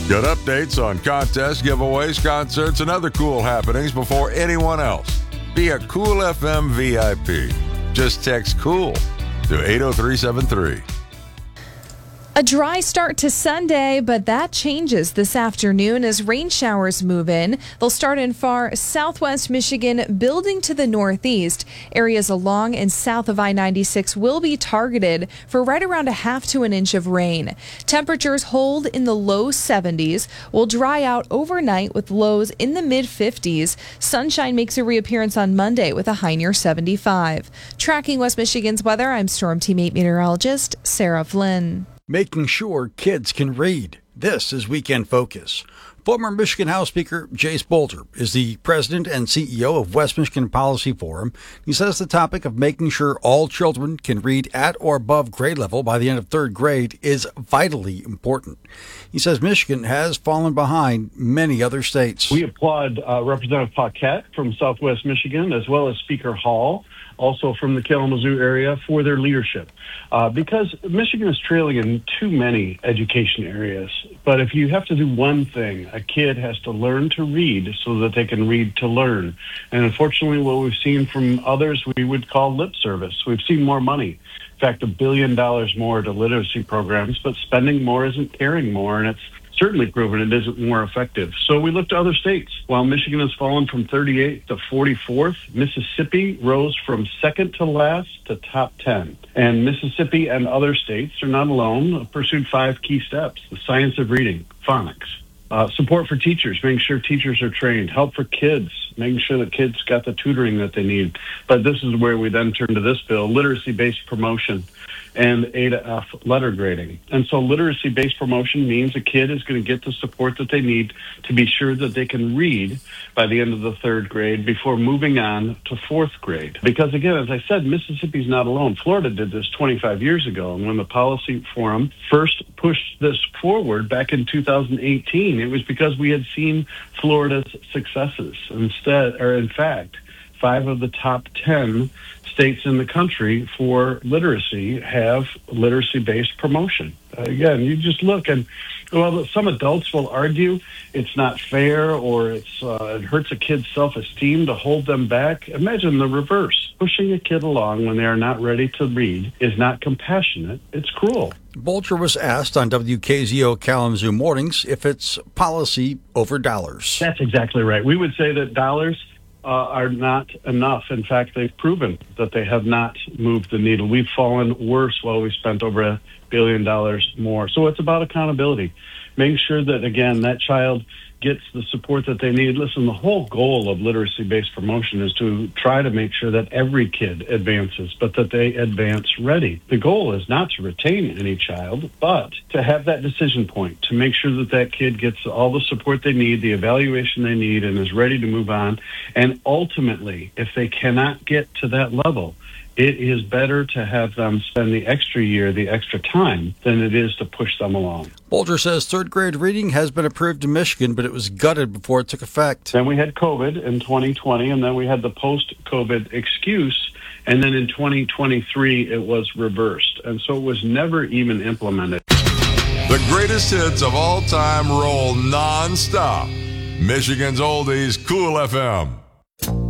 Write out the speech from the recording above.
Get updates on contests, giveaways, concerts, and other cool happenings before anyone else. Be a Cool FM VIP. Just text COOL to 80373. A dry start to Sunday, but that changes this afternoon as rain showers move in. They'll start in far southwest Michigan, building to the northeast. Areas along and south of I-96 will be targeted for right around a half to an inch of rain. Temperatures hold in the low 70s, will dry out overnight with lows in the mid-50s. Sunshine makes a reappearance on Monday with a high near 75. Tracking West Michigan's weather, I'm Storm Team 8 meteorologist Sarah Flynn. Making sure kids can read. This is Weekend Focus. Former Michigan House Speaker Jace Bolger is the president and CEO of West Michigan Policy Forum. He says the topic of making sure all children can read at or above grade level by the end of third grade is vitally important. He says Michigan has fallen behind many other states. We applaud Representative Paquette from Southwest Michigan, as well as Speaker Hall, also from the Kalamazoo area, for their leadership. Because Michigan is trailing in too many education areas. But if you have to do one thing, a kid has to learn to read so that they can read to learn. And unfortunately, what we've seen from others, we would call lip service. We've seen more money. In fact, $1 billion more to literacy programs, but spending more isn't caring more, and it's certainly proven it isn't more effective. So we look to other states. While Michigan has fallen from 38th to 44th, Mississippi rose from second to last to top 10. And Mississippi and other states are not alone, pursued 5 key steps: the science of reading, phonics, support for teachers, making sure teachers are trained, help for kids, making sure that kids got the tutoring that they need. But this is where we then turn to this bill, literacy-based promotion and A to F letter grading. And so literacy-based promotion means a kid is going to get the support that they need to be sure that they can read by the end of the third grade before moving on to fourth grade. Because again, as I said, Mississippi's not alone. Florida did this 25 years ago. And when the Policy Forum first pushed this forward back in 2018, it was because we had seen Florida's successes. In fact, 5 of the top 10 states in the country for literacy have literacy-based promotion. Again, you just look and, well, some adults will argue it's not fair or it hurts a kid's self-esteem to hold them back. Imagine the reverse. Pushing a kid along when they are not ready to read is not compassionate. It's cruel. Bolger was asked on WKZO Kalamazoo Mornings if it's policy over dollars. That's exactly right. We would say that dollars are not enough. In fact, they've proven that they have not moved the needle. We've fallen worse while we spent over $1 billion more. So it's about accountability, making sure that, again, that child gets the support that they need. Listen, the whole goal of literacy-based promotion is to try to make sure that every kid advances, but that they advance ready. The goal is not to retain any child, but to have that decision point, to make sure that that kid gets all the support they need, the evaluation they need, and is ready to move on. And ultimately, if they cannot get to that level, it is better to have them spend the extra year, the extra time, than it is to push them along. Bolger says third grade reading has been approved in Michigan, but it was gutted before it took effect. Then we had COVID in 2020, and then we had the post-COVID excuse, and then in 2023 it was reversed. And so it was never even implemented. The greatest hits of all time roll nonstop. Michigan's Oldies, Cool FM.